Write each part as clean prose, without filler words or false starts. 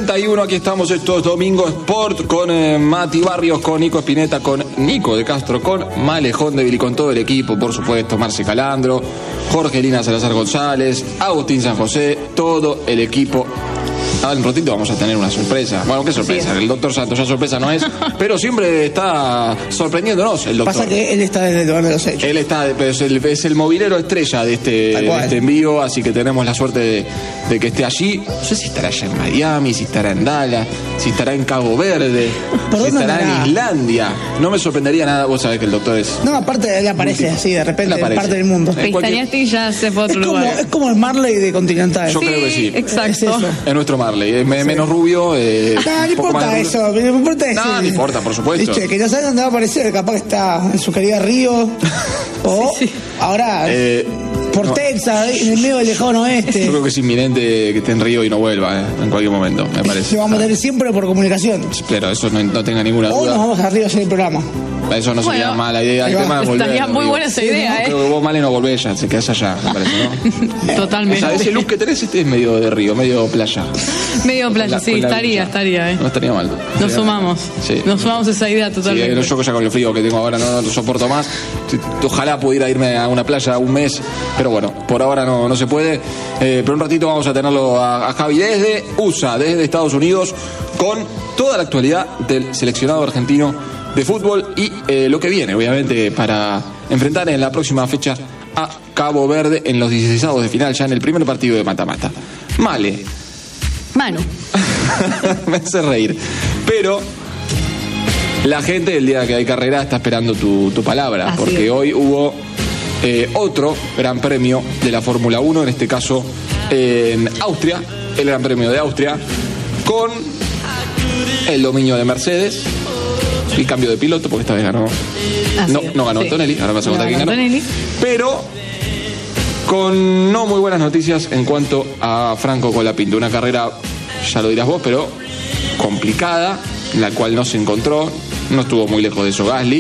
9:31, aquí estamos, estos Domingo Sport con Mati Barrios, con Nico Espineta, con Nico de Castro, con Malejón de Vili, con todo el equipo, por supuesto, Marce Calandro, Jorge Lina Salazar González, Agustín San José, todo el equipo. En un ratito vamos a tener una sorpresa. Bueno, ¿qué sorpresa? Sí. El doctor Santos ya sorpresa no es, pero siempre está sorprendiéndonos el doctor. Pasa que él está desde el lugar de los hechos. Él está, es el movilero estrella de este envío, así que tenemos la suerte de que esté allí. No sé si estará allá en Miami, si estará en Dallas, si estará en Cabo Verde, si estará en Islandia. No me sorprendería nada, vos sabés que el doctor es... No, aparte él aparece así, de repente, en parte del mundo. Pestañaste y ya se fue a otro lugar. Es como el Marley de Continental. Yo creo que sí. Exacto. Es nuestro Marley. Es menos rubio. No importa eso. No importa eso. No importa, por supuesto. ¿Viste? Que no sabe dónde va a aparecer. Capaz que está en su querida Río. O ahora... por Texas, en el medio del lejano oeste. Yo creo que es inminente que esté en Río y no vuelva, en cualquier momento, me parece. Se va a meter siempre por comunicación. Pero eso no tenga ninguna duda. O nos vamos a Río a hacer el programa. Eso no sería mala idea. El tema de volver, estaría muy buena esa idea, Creo que vos, Male, no volvés ya, se quedás allá, me parece, ¿no? Totalmente. O sea, ese look que tenés es medio de Río, medio playa. Medio playa, sí, estaría. No estaría mal. Nos sumamos. Sí. Nos sumamos esa idea totalmente. Sí, yo ya con el frío que tengo ahora no lo soporto más. Ojalá pudiera irme a una playa un mes, pero bueno, por ahora no se puede. Pero un ratito vamos a tenerlo a Javi desde USA, desde Estados Unidos, con toda la actualidad del seleccionado argentino de fútbol y lo que viene, obviamente, para enfrentar en la próxima fecha a Cabo Verde en los 16avos de final, ya en el primer partido de mata-mata. Male. Manu. Me hace reír. Pero la gente el día que hay carrera está esperando tu palabra, así porque es. Hoy hubo otro gran premio de la Fórmula 1, en este caso en Austria, el Gran Premio de Austria, con el dominio de Mercedes. El cambio de piloto, porque esta vez ganó. No ganó Antonelli, ahora vas a contar quién ganó. Pero con no muy buenas noticias en cuanto a Franco Colapinto. Una carrera, ya lo dirás vos, pero complicada, en la cual no se encontró. No estuvo muy lejos de eso Gasly.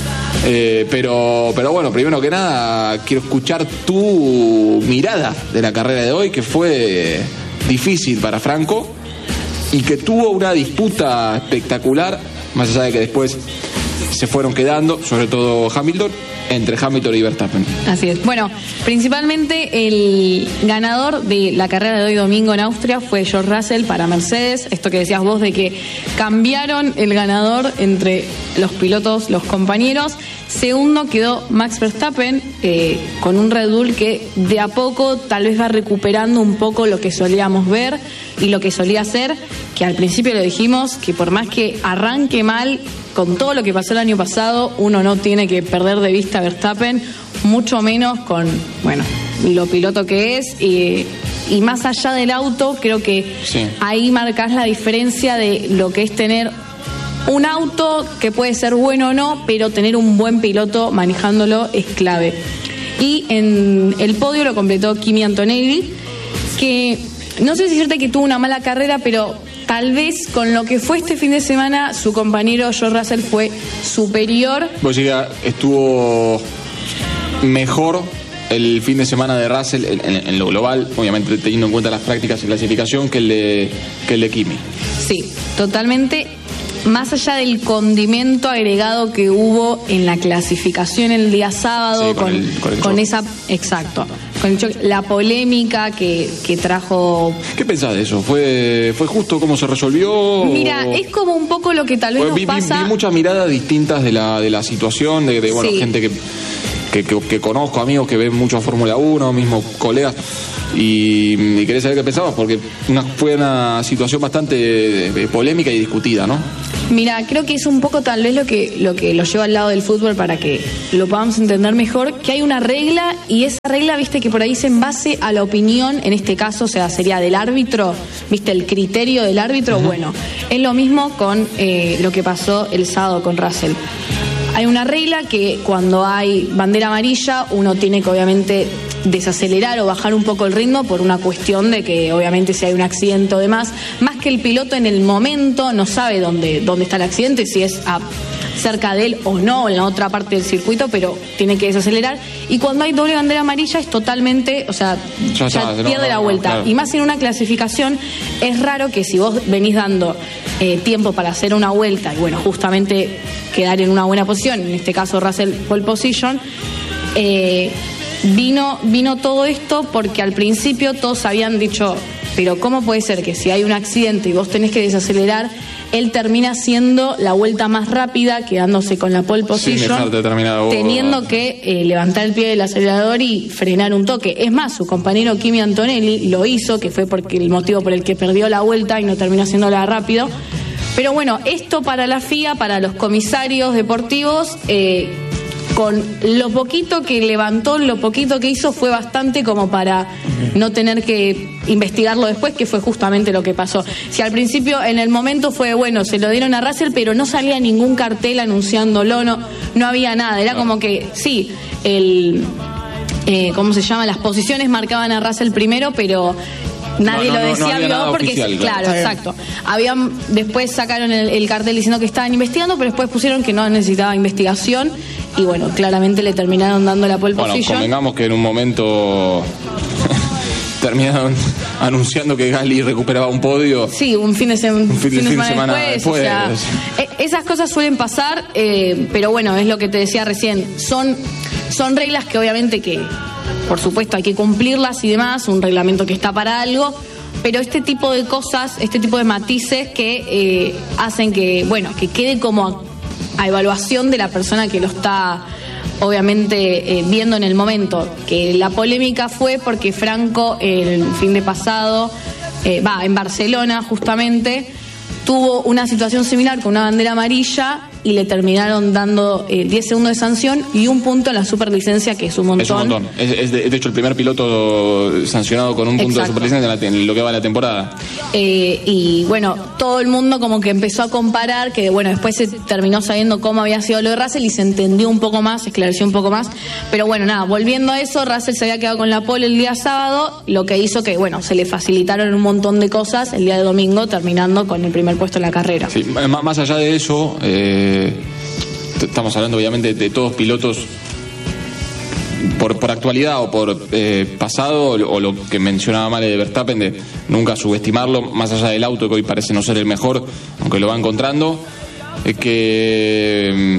Pero bueno, primero que nada, quiero escuchar tu mirada de la carrera de hoy, que fue difícil para Franco y que tuvo una disputa espectacular, más allá de que después se fueron quedando, sobre todo Hamilton, entre Hamilton y Verstappen. Así es. Bueno, principalmente el ganador de la carrera de hoy domingo en Austria fue George Russell para Mercedes. Esto que decías vos de que cambiaron el ganador entre los pilotos, los compañeros. Segundo quedó Max Verstappen con un Red Bull que de a poco tal vez va recuperando un poco lo que solíamos ver y lo que solía hacer, que al principio lo dijimos, que por más que arranque mal, con todo lo que pasó el año pasado, uno no tiene que perder de vista a Verstappen, mucho menos con, lo piloto que es. Y más allá del auto, creo que ahí marcás la diferencia de lo que es tener un auto que puede ser bueno o no, pero tener un buen piloto manejándolo es clave. Y en el podio lo completó Kimi Antonelli, que no sé si decirte que tuvo una mala carrera, pero tal vez con lo que fue este fin de semana, su compañero George Russell fue superior. Pues ya estuvo mejor el fin de semana de Russell en lo global, obviamente teniendo en cuenta las prácticas y clasificación, que el de Kimi. Sí, totalmente. Más allá del condimento agregado que hubo en la clasificación el día sábado, sí, con esa... Exacto. La polémica que trajo. ¿Qué pensás de eso? ¿Fue justo cómo se resolvió? Mira, es como un poco lo que tal vez nos pasa. Vi muchas miradas distintas de la situación, de gente que conozco, amigos que ven mucho a Fórmula 1, mismos colegas, y querés saber qué pensabas, porque fue una situación bastante polémica y discutida, ¿no? Mira, creo que es un poco tal vez lo que lo lleva al lado del fútbol para que lo podamos entender mejor, que hay una regla y esa regla, viste, que por ahí es en base a la opinión, en este caso, o sea, sería del árbitro, viste, el criterio del árbitro. Uh-huh. Bueno, es lo mismo con lo que pasó el sábado con Russell. Hay una regla que cuando hay bandera amarilla uno tiene que obviamente desacelerar o bajar un poco el ritmo por una cuestión de que obviamente si hay un accidente o demás, más que el piloto en el momento no sabe dónde está el accidente, si es a cerca de él o no, en la otra parte del circuito, pero tiene que desacelerar. Y cuando hay doble bandera amarilla es totalmente, o sea, ya pierde la vuelta. Claro. Y más en una clasificación, es raro que si vos venís dando tiempo para hacer una vuelta y bueno, justamente quedar en una buena posición, en este caso Russell pole position, vino todo esto porque al principio todos habían dicho, pero ¿cómo puede ser que si hay un accidente y vos tenés que desacelerar, él termina haciendo la vuelta más rápida, quedándose con la pole position, teniendo que levantar el pie del acelerador y frenar un toque? Es más, su compañero Kimi Antonelli lo hizo, que fue porque el motivo por el que perdió la vuelta y no terminó haciéndola rápido. Pero bueno, esto para la FIA, para los comisarios deportivos, con lo poquito que levantó, lo poquito que hizo, fue bastante como para no tener que investigarlo después, que fue justamente lo que pasó. Si al principio, en el momento fue, bueno, se lo dieron a Russell, pero no salía ningún cartel anunciándolo, no había nada, era como que, sí, ¿cómo se llama? Las posiciones marcaban a Russell primero, pero nadie lo decía, no porque oficial, claro, exacto. Después sacaron el cartel diciendo que estaban investigando, pero después pusieron que no necesitaba investigación y bueno, claramente le terminaron dando la pole position. Bueno, convengamos que en un momento terminaron anunciando que Gasly recuperaba un podio. Sí, un fin de semana después. O sea, esas cosas suelen pasar, pero bueno, es lo que te decía recién. Son reglas que obviamente que, por supuesto, hay que cumplirlas y demás, un reglamento que está para algo, pero este tipo de cosas, este tipo de matices que hacen que, bueno, que quede como a evaluación de la persona que lo está obviamente viendo en el momento. Que la polémica fue porque Franco el fin de pasado, en Barcelona justamente, tuvo una situación similar con una bandera amarilla y le terminaron dando 10 segundos de sanción y un punto en la superlicencia, que es un montón. Es un montón. Es de hecho el primer piloto sancionado con un punto de superlicencia en lo que va de la temporada. Y bueno, todo el mundo como que empezó a comparar, que bueno, después se terminó sabiendo cómo había sido lo de Russell y se entendió un poco más, se esclareció un poco más. Pero bueno, nada, volviendo a eso, Russell se había quedado con la pole el día sábado, lo que hizo que, bueno, se le facilitaron un montón de cosas el día de domingo, terminando con el primer puesto en la carrera. Sí, más allá de eso, estamos hablando obviamente de todos pilotos por actualidad o por pasado, o lo que mencionaba Male de Verstappen, de nunca subestimarlo, más allá del auto que hoy parece no ser el mejor, aunque lo va encontrando, que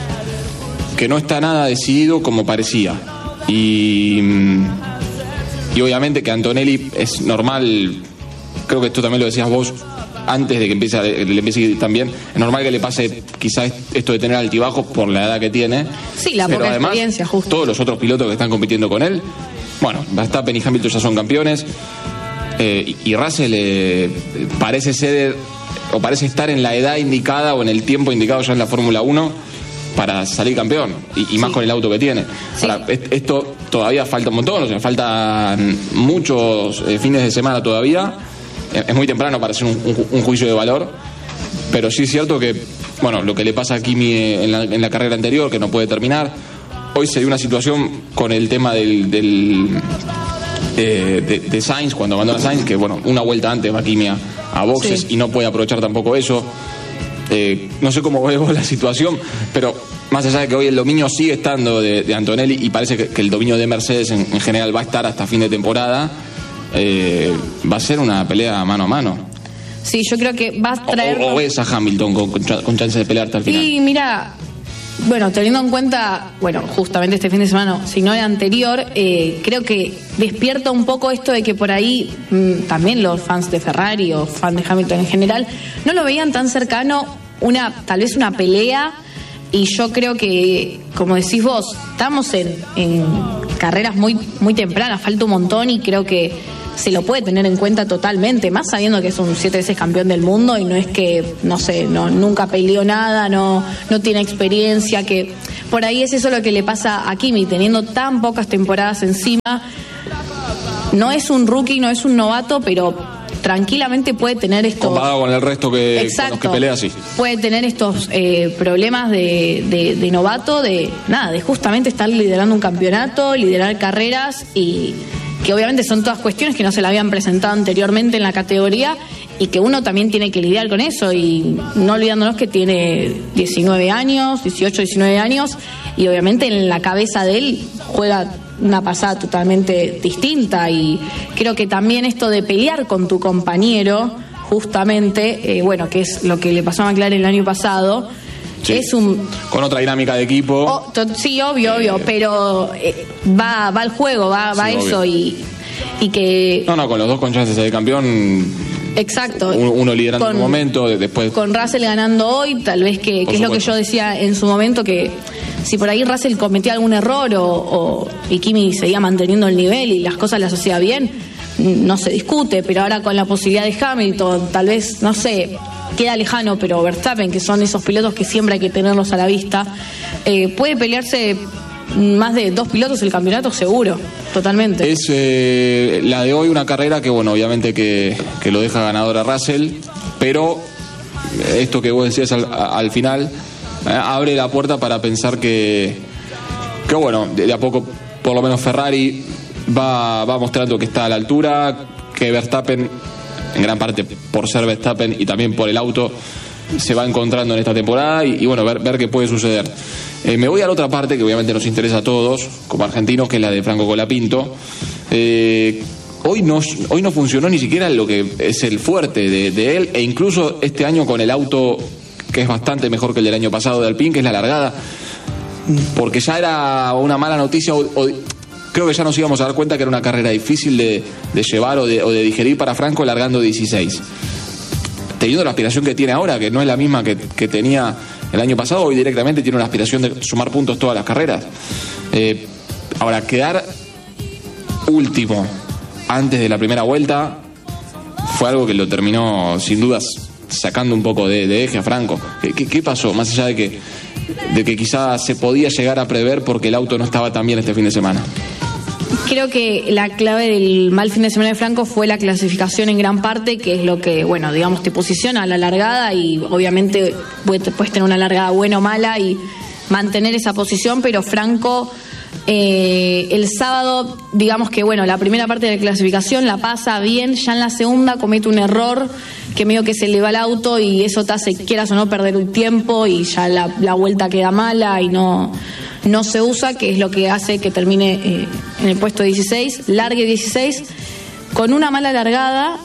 no está nada decidido como parecía. Y obviamente que Antonelli es normal, creo que esto también lo decías vos antes de que le empiece también, es normal que le pase quizás esto de tener altibajos por la edad que tiene. Sí, la poca experiencia, justo. Todos los otros pilotos que están compitiendo con él, bueno, Verstappen y Hamilton ya son campeones, y Russell parece ser, o parece estar en la edad indicada o en el tiempo indicado ya en la Fórmula 1 para salir campeón, y más con el auto que tiene. Sí. Ahora, esto todavía falta un montón, o sea, faltan muchos fines de semana todavía. Es muy temprano para hacer un juicio de valor, pero sí es cierto que, bueno, lo que le pasa a Kimi en la carrera anterior, que no puede terminar. Hoy se dio una situación con el tema de Sainz, cuando abandona Sainz, que bueno, una vuelta antes va Kimi a boxes, sí, y no puede aprovechar tampoco eso. No sé cómo veo la situación, pero más allá de que hoy el dominio sigue estando de Antonelli, y parece que el dominio de Mercedes en general va a estar hasta fin de temporada, va a ser una pelea mano a mano. Sí, yo creo que va a traer... O ves a Hamilton con chance de pelear hasta el final. Y mira, bueno, teniendo en cuenta, bueno, justamente este fin de semana, si no el anterior, creo que despierta un poco esto de que por ahí también los fans de Ferrari o fans de Hamilton en general no lo veían tan cercano, tal vez una pelea. Y yo creo que, como decís vos, estamos en carreras muy, muy tempranas, falta un montón, y creo que se lo puede tener en cuenta totalmente, más sabiendo que es un 7 veces campeón del mundo y no es que, no sé, nunca peleó nada, no tiene experiencia, que por ahí es eso lo que le pasa a Kimi, teniendo tan pocas temporadas encima. No es un rookie, no es un novato, pero tranquilamente puede tener estos... Comparado con el resto con los que pelea, sí. Puede tener estos problemas de novato, de justamente estar liderando un campeonato, liderar carreras, y que obviamente son todas cuestiones que no se le habían presentado anteriormente en la categoría y que uno también tiene que lidiar con eso, y no olvidándonos que tiene 19 años, 18, 19 años, y obviamente en la cabeza de él juega una pasada totalmente distinta, y creo que también esto de pelear con tu compañero, justamente, bueno, que es lo que le pasó a McLaren el año pasado, sí, es con otra dinámica de equipo. Sí, obvio, pero va al juego, va sí, eso, y que... No, con los dos con chances de campeón... Exacto. Uno liderando en un momento, después... Con Russell ganando hoy, tal vez que es lo que yo decía en su momento, que si por ahí Russell cometía algún error y Kimi seguía manteniendo el nivel y las cosas las hacía bien, no se discute, pero ahora con la posibilidad de Hamilton, tal vez, no sé, queda lejano, pero Verstappen, que son esos pilotos que siempre hay que tenerlos a la vista, puede pelearse más de 2 pilotos el campeonato seguro, totalmente. Es la de hoy una carrera que, bueno, obviamente que lo deja ganador a Russell, pero esto que vos decías al final abre la puerta para pensar que bueno, de a poco por lo menos Ferrari va mostrando que está a la altura, que Verstappen, en gran parte por ser Verstappen y también por el auto, se va encontrando en esta temporada y bueno, ver qué puede suceder. Me voy a la otra parte que obviamente nos interesa a todos como argentinos, que es la de Franco Colapinto. Hoy no funcionó ni siquiera lo que es el fuerte de él, e incluso este año con el auto que es bastante mejor que el del año pasado de Alpine, que es la largada, porque ya era una mala noticia, creo que ya nos íbamos a dar cuenta que era una carrera difícil de llevar o de digerir para Franco, largando 16. Teniendo la aspiración que tiene ahora, que no es la misma que tenía el año pasado, hoy directamente tiene una aspiración de sumar puntos todas las carreras. Ahora, quedar último antes de la primera vuelta fue algo que lo terminó sin dudas sacando un poco de eje a Franco. ¿Qué pasó? Más allá de que quizás se podía llegar a prever porque el auto no estaba tan bien este fin de semana. Creo que la clave del mal fin de semana de Franco fue la clasificación en gran parte, que es lo que, bueno, digamos, te posiciona a la largada, y obviamente puedes tener una largada buena o mala y mantener esa posición, pero Franco el sábado, digamos que, bueno, la primera parte de la clasificación la pasa bien, ya en la segunda comete un error que medio que se le va el auto y eso te hace, quieras o no, perder un tiempo, y ya la vuelta queda mala y no se usa, que es lo que hace que termine en el puesto 16, largue 16, con una mala largada,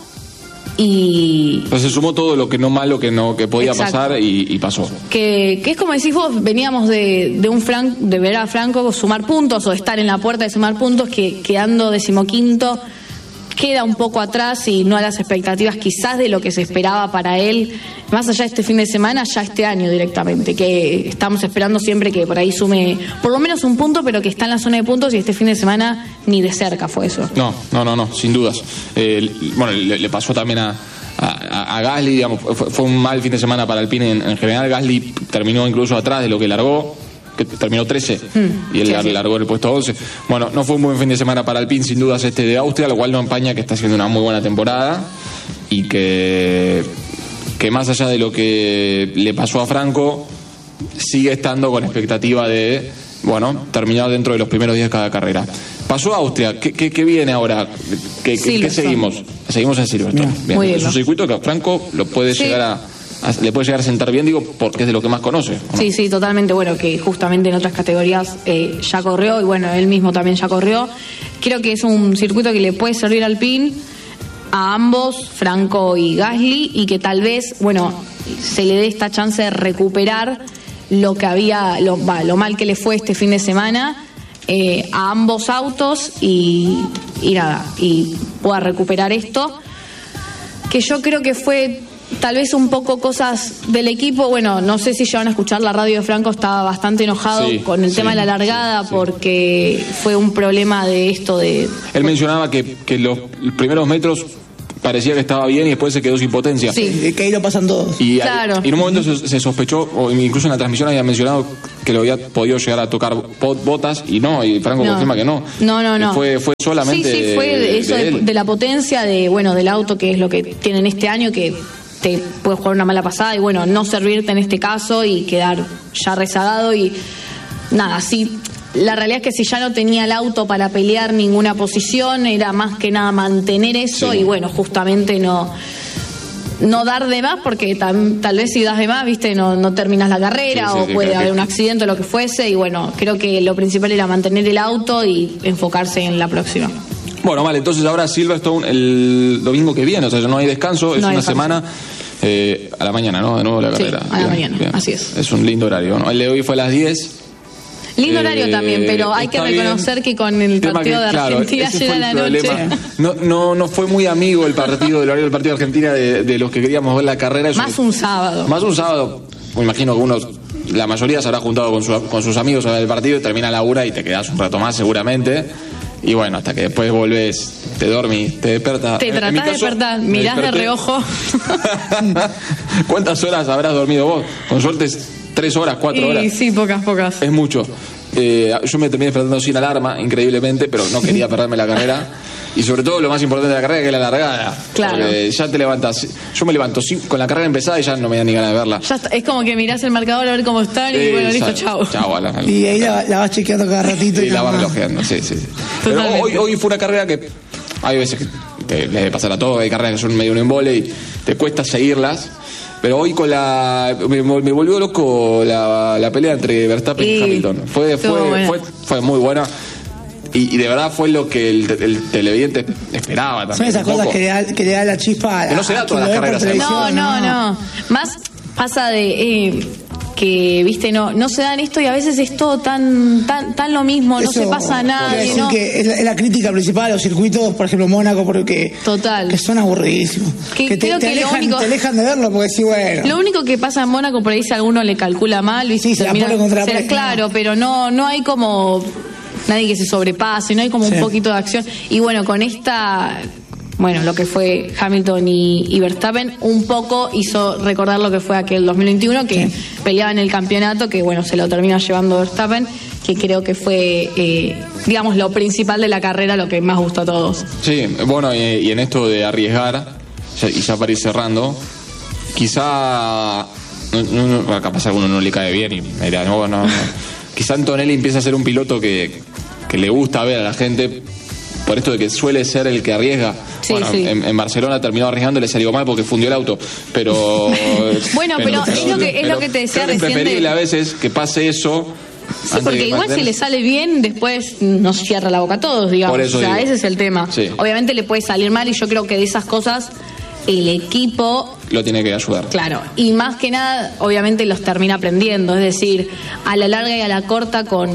y... Pues se sumó todo lo que no malo que podía pasar y pasó. Que es como decís vos, veníamos de ver a Franco sumar puntos o estar en la puerta de sumar puntos, que quedando 15º queda un poco atrás y no a las expectativas quizás de lo que se esperaba para él, más allá de este fin de semana, ya este año directamente, que estamos esperando siempre que por ahí sume por lo menos un punto, pero que está en la zona de puntos, y este fin de semana ni de cerca fue eso. No, sin dudas. Bueno, le pasó también a Gasly, digamos, fue un mal fin de semana para Alpine en general. Gasly terminó incluso atrás de lo que largó, que terminó 13 y él largó en el puesto 11. Bueno, no fue un buen fin de semana para Alpine, sin dudas, este de Austria, lo cual no empaña que está haciendo una muy buena temporada y que más allá de lo que le pasó a Franco, sigue estando con expectativa de, bueno, terminar dentro de los primeros días de cada carrera. Pasó a Austria, ¿qué viene ahora? ¿Qué seguimos? Seguimos en Silverstone. Bien. Es un circuito que a Franco lo puede llegar le puede llegar a sentar bien, digo, porque es de lo que más conoce, ¿no? Sí, totalmente. Bueno, que justamente en otras categorías ya corrió, y bueno, él mismo también ya corrió. Creo que es un circuito que le puede servir al Alpine, a ambos, Franco y Gasly, y que tal vez, bueno, se le dé esta chance de recuperar lo que había, lo mal que le fue este fin de semana a ambos autos, y pueda recuperar esto, que yo creo que fue tal vez un poco cosas del equipo. Bueno, no sé si llevan a escuchar la radio de Franco, estaba bastante enojado con el tema de la largada, porque fue un problema de esto de... Él mencionaba que los primeros metros parecía que estaba bien y después se quedó sin potencia. Sí, que ahí lo pasan todos. Y en un momento se sospechó, o incluso en la transmisión había mencionado que lo había podido llegar a tocar Bottas, y Franco confirma que no. No. Fue solamente Sí, fue eso de la potencia del auto, que es lo que tienen este año, que te puede jugar una mala pasada y bueno, no servirte en este caso y quedar ya rezagado, y nada, sí. La realidad es que si ya no tenía el auto para pelear ninguna posición, era más que nada mantener eso, y bueno, justamente no no dar de más, porque tal vez si das de más, viste, no terminas la carrera, o puede haber un accidente o lo que fuese, y bueno, creo que lo principal era mantener el auto y enfocarse en la próxima. Bueno, vale, entonces ahora Silverstone el domingo que viene, o sea, ya no hay descanso, es una semana a la mañana, ¿no? De nuevo la carrera. A la mañana, así es. Es un lindo horario, ¿no? El de hoy fue a las 10. Lindo horario también, pero hay que reconocer bien, que con el partido de Argentina ayer a la noche. No fue muy amigo el horario del partido de Argentina de los que queríamos ver la carrera. Más un sábado. Más un sábado. Me imagino que la mayoría se habrá juntado con sus amigos a ver el partido y termina la hora y te quedás un rato más seguramente. Y bueno, hasta que después volvés, te dormís, te despertás. Te tratás de despertar, mirás de reojo. ¿Cuántas horas habrás dormido vos? Con suerte 3 horas, 4 horas. Sí, pocas. Es mucho. Yo me terminé despertando sin alarma, increíblemente, pero no quería perderme la carrera. Y sobre todo lo más importante de la carrera, que es la largada. Claro. Porque ya te levantas. Yo me levanto con la carrera empezada y ya no me da ni ganas de verla. Ya está, es como que mirás el marcador a ver cómo están y bueno, listo, chao. Y ahí la vas chequeando cada ratito. Y la vas relojeando, sí. Pero hoy fue una carrera que hay veces que le debe pasar a todos, hay carreras que son medio un embole y te cuesta seguirlas. Pero hoy me volvió loco la pelea entre Verstappen y Hamilton. Fue muy buena. Y de verdad fue lo que el televidente esperaba también. Son esas cosas que le da la chispa que no se da todas las carreras. No. Más pasa de que, viste, no se dan esto y a veces es todo tan lo mismo, no se pasa nada. Decir que es la crítica principal a los circuitos, por ejemplo Mónaco, porque que son aburridísimos. Que te alejan de verlo, porque sí, bueno. Lo único que pasa en Mónaco, por ahí si alguno le calcula mal, ¿viste? Sí, se la pone contra la claro, pero no hay como nadie que se sobrepase, no hay como un poquito de acción. Y bueno, con lo que fue Hamilton y Verstappen, un poco hizo recordar lo que fue aquel 2021, que peleaban el campeonato, que bueno, se lo termina llevando Verstappen, que creo que fue, digamos, lo principal de la carrera, lo que más gustó a todos. Sí, bueno, y en esto de arriesgar, y ya para ir cerrando, quizá, capaz a alguno no le cae bien y me dirá, no. Quizá Antonelli empieza a ser un piloto que le gusta ver a la gente, por esto de que suele ser el que arriesga. Sí. En Barcelona terminó arriesgando y le salió mal porque fundió el auto, pero pero es lo que te decía recién. Es preferible a veces que pase eso. Sí, porque igual si le sale bien, después nos cierra la boca a todos, digamos. Por eso ese es el tema. Sí. Obviamente le puede salir mal y yo creo que de esas cosas el equipo lo tiene que ayudar. Claro, y más que nada, obviamente los termina aprendiendo, es decir, a la larga y a la corta con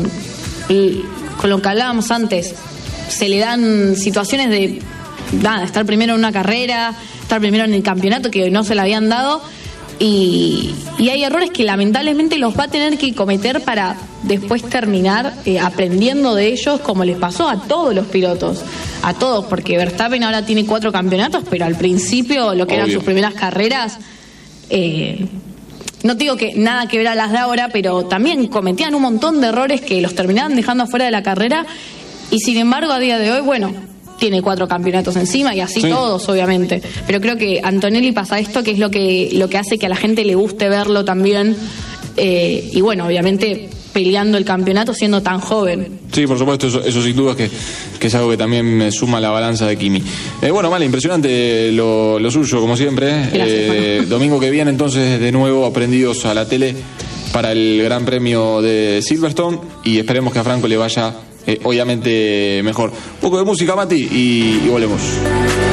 lo que hablábamos antes, se le dan situaciones de estar primero en una carrera, estar primero en el campeonato que no se le habían dado, y hay errores que lamentablemente los va a tener que cometer para después terminar aprendiendo de ellos, como les pasó a todos los pilotos, a todos, porque Verstappen ahora tiene 4 campeonatos, pero al principio, lo que eran sus primeras carreras, no digo que nada que ver a las de ahora, pero también cometían un montón de errores que los terminaban dejando afuera de la carrera, y sin embargo a día de hoy, tiene 4 campeonatos encima y así todos, obviamente. Pero creo que Antonelli pasa esto, que es lo que hace que a la gente le guste verlo también. Y bueno, obviamente peleando el campeonato siendo tan joven. Sí, por supuesto, eso sin duda que es algo que también me suma la balanza de Kimi. Vale, impresionante lo suyo, como siempre. Gracias, domingo que viene, entonces, de nuevo, aprendidos a la tele para el Gran Premio de Silverstone, y esperemos que a Franco le vaya obviamente mejor. Un poco de música, Mati, y volvemos.